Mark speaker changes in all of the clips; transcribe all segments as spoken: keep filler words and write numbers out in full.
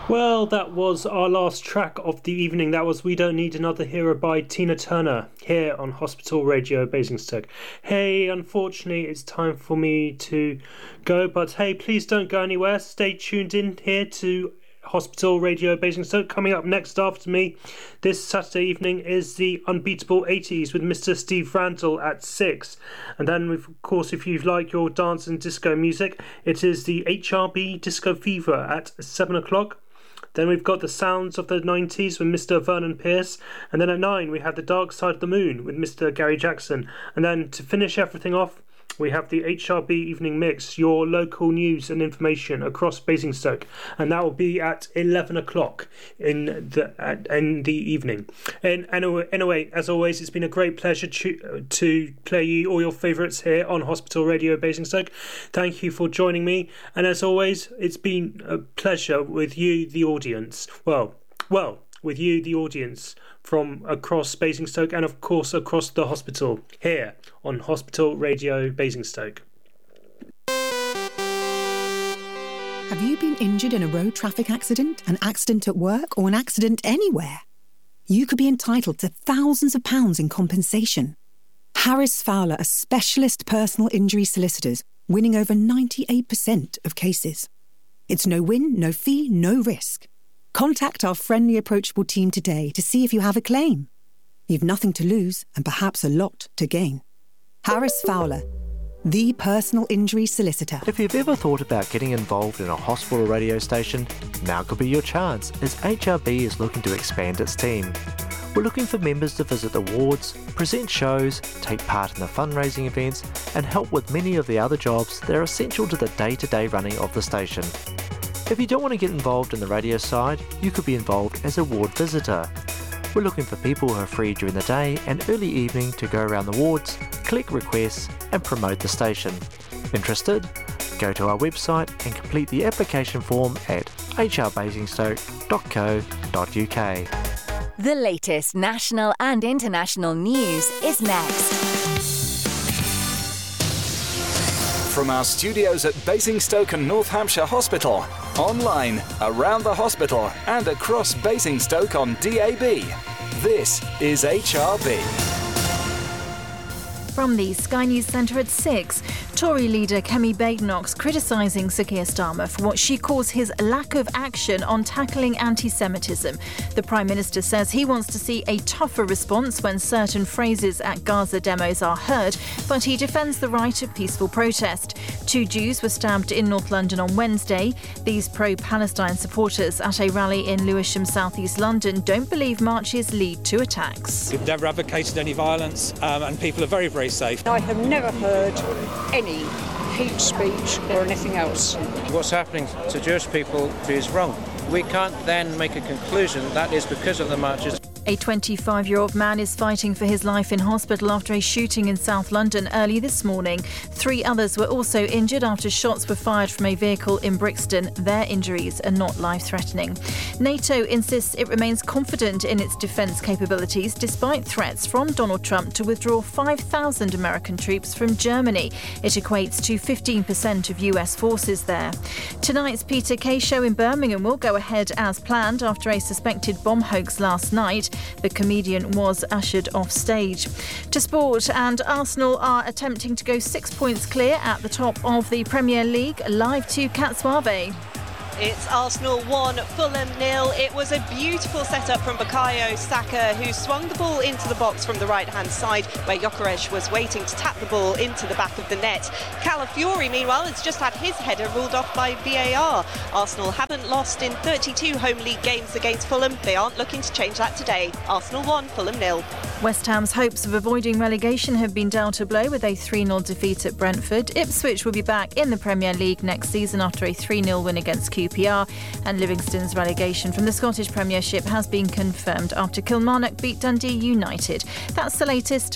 Speaker 1: Well, that was our last track of the evening. That was We Don't Need Another Hero by Tina Turner here on Hospital Radio Basingstoke. Hey, unfortunately, it's time for me to go, but hey, please don't go anywhere. Stay tuned in here to Hospital Radio Basingstoke. Coming up next after me this Saturday evening is the Unbeatable eighties with Mister Steve Randall at six. And then, of course, if you like your dance and disco music, it is the H R B Disco Fever at seven o'clock. Then we've got the Sounds of the nineties with Mister Vernon Pierce. And then at nine we have the Dark Side of the Moon with Mister Gary Jackson. And then to finish everything off, we have the H R B Evening Mix, your local news and information across Basingstoke, and that will be at eleven o'clock in the at, in the evening. And anyway, anyway, as always, it's been a great pleasure to, to play you all your favourites here on Hospital Radio Basingstoke. Thank you for joining me, and as always, it's been a pleasure with you, the audience. Well, well, with you, the audience, from across Basingstoke and of course across the hospital here on Hospital Radio Basingstoke.
Speaker 2: Have you been injured in a road traffic accident, an accident at work, or an accident anywhere? You could be entitled to thousands of pounds in compensation. Harris Fowler are specialist personal injury solicitors, winning over ninety-eight percent of cases. It's no win, no fee, no risk. Contact our friendly, approachable team today to see if you have a claim. You've nothing to lose and perhaps a lot to gain. Harris Fowler, the personal injury solicitor.
Speaker 3: If you've ever thought about getting involved in a hospital radio station, now could be your chance, as H R B is looking to expand its team. We're looking for members to visit the wards, present shows, take part in the fundraising events, and help with many of the other jobs that are essential to the day-to-day running of the station. If you don't want to get involved in the radio side, you could be involved as a ward visitor. We're looking for people who are free during the day and early evening to go around the wards, collect requests and promote the station. Interested? Go to our website and complete the application form at h r basingstoke dot co dot u k.
Speaker 4: The latest national and international news is next.
Speaker 5: From our studios at Basingstoke and North Hampshire Hospital, online, around the hospital and across Basingstoke on D A B, this is H R B.
Speaker 6: From the Sky News Centre at six, Tory leader Kemi Badenoch's criticising Sir Keir Starmer for what she calls his lack of action on tackling anti-Semitism. The Prime Minister says he wants to see a tougher response when certain phrases at Gaza demos are heard, but he defends the right of peaceful protest. Two Jews were stabbed in North London on Wednesday. These pro-Palestine supporters at a rally in Lewisham, South East London, don't believe marches lead to attacks.
Speaker 7: We've never advocated any violence, um, and people are very, very safe.
Speaker 8: I have never heard any hate speech or anything else.
Speaker 9: What's happening to Jewish people is wrong. We can't then make a conclusion that is because of the marches.
Speaker 6: A twenty-five-year-old man is fighting for his life in hospital after a shooting in South London early this morning. Three others were also injured after shots were fired from a vehicle in Brixton. Their injuries are not life-threatening. NATO insists it remains confident in its defence capabilities despite threats from Donald Trump to withdraw five thousand American troops from Germany. It equates to fifteen percent of U S forces there. Tonight's Peter Kay show in Birmingham will go ahead as planned after a suspected bomb hoax last night. The comedian was ushered off stage. To sport, and Arsenal are attempting to go six points clear at the top of the Premier League. Live to Kat Suave.
Speaker 10: It's Arsenal one, Fulham nil. It was a beautiful setup from Bukayo Saka, who swung the ball into the box from the right-hand side, where Gyökeres was waiting to tap the ball into the back of the net. Calafiori, meanwhile, has just had his header ruled off by V A R. Arsenal haven't lost in thirty-two home league games against Fulham. They aren't looking to change that today. Arsenal one, Fulham nil.
Speaker 6: West Ham's hopes of avoiding relegation have been dealt a blow with a three nil defeat at Brentford. Ipswich will be back in the Premier League next season after a three nil win against Q P R, and Livingston's relegation from the Scottish Premiership has been confirmed after Kilmarnock beat Dundee United. That's the latest.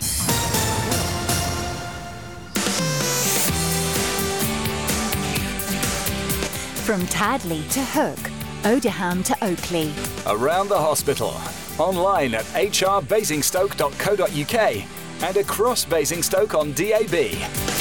Speaker 4: From Tadley to Hook, Oldham to Oakley.
Speaker 5: Around the hospital, online at h r basingstoke dot co dot u k and across Basingstoke on D A B.